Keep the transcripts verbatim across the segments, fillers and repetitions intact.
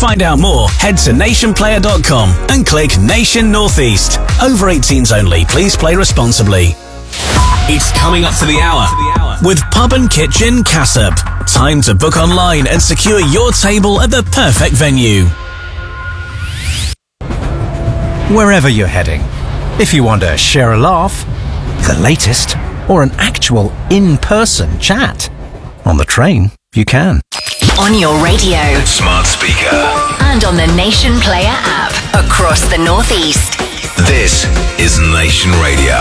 find out more, head to nation player dot com and click Nation Northeast. Over eighteens only. Please play responsibly. It's coming up to the hour with Pub and Kitchen Cassop. Time to book online and secure your table at the perfect venue. Wherever you're heading, if you want to share a laugh, the latest, or an actual in-person chat, on the train, you can. On your radio, smart speaker, and on the Nation Player app across the Northeast. This is Nation Radio.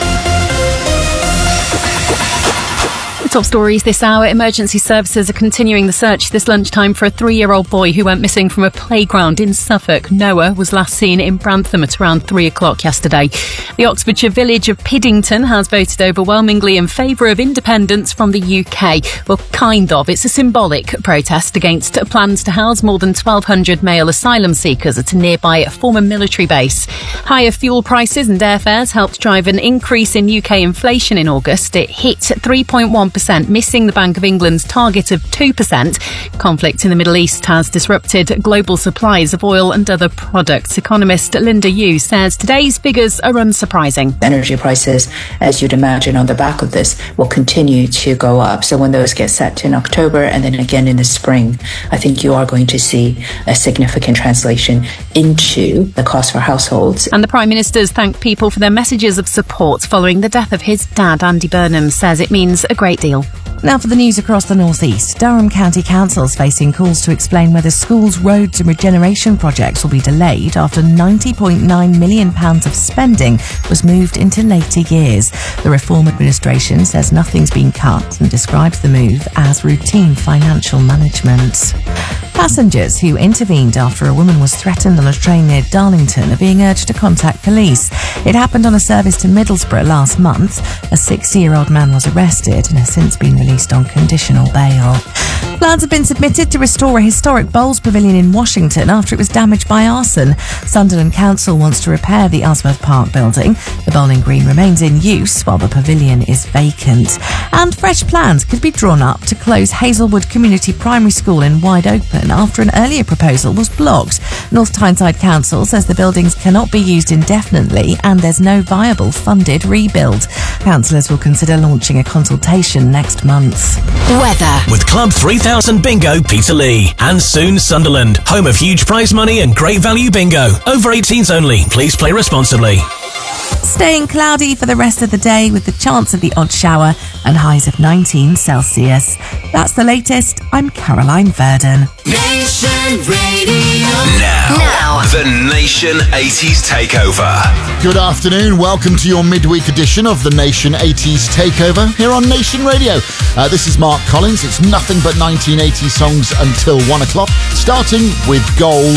Top stories this hour. Emergency services are continuing the search this lunchtime for a three-year-old boy who went missing from a playground in Suffolk. Noah was last seen in Brantham at around three o'clock yesterday. The Oxfordshire village of Piddington has voted overwhelmingly in favour of independence from the U K. Well, kind of. It's a symbolic protest against plans to house more than twelve hundred male asylum seekers at a nearby former military base. Higher fuel prices and airfares helped drive an increase in U K inflation in August. It hit three point one percent, missing the Bank of England's target of two percent. Conflict in the Middle East has disrupted global supplies of oil and other products. Economist Linda Yu says today's figures are unsurprising. Energy prices, as you'd imagine, on the back of this will continue to go up. So when those get set in October and then again in the spring, I think you are going to see a significant translation into the cost for households. And the Prime Minister's thanked people for their messages of support following the death of his dad. Andy Burnham says it means a great deal. Now for the news across the North East. Durham County Council's facing calls to explain whether schools, roads and regeneration projects will be delayed after ninety point nine million pounds of spending was moved into later years. The Reform administration says nothing's been cut and describes the move as routine financial management. Passengers who intervened after a woman was threatened on a train near Darlington are being urged to contact police. It happened on a service to Middlesbrough last month. A sixty-year-old man was arrested and has since been released on conditional bail. Plans have been submitted to restore a historic bowls pavilion in Washington after it was damaged by arson. Sunderland Council wants to repair the Asworth Park building. The bowling green remains in use while the pavilion is vacant. And fresh plans could be drawn up to close Hazelwood Community Primary School in Wide Open after an earlier proposal was blocked. North Tyneside Council says the buildings cannot be used indefinitely and there's no viable funded rebuild. Councillors will consider launching a consultation next month. Weather. With Club three thousand Bingo Peterlee and soon Sunderland, home of huge prize money and great value bingo. Over eighteens only. Please play responsibly. Staying cloudy for the rest of the day with the chance of the odd shower and highs of nineteen Celsius. That's the latest. I'm Caroline Verdon. Nation Radio. Now, now, the Nation eighties Takeover. Good afternoon. Welcome to your midweek edition of the Nation eighties Takeover here on Nation Radio. Uh, this is Mark Collins. It's nothing but nineteen eighties songs until one o'clock, starting with Gold.